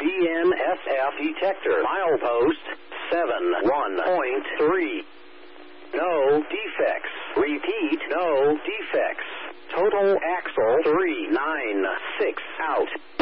BNSF detector. Milepost 71.3. No defects. Repeat, no defects. Total axle 396 out.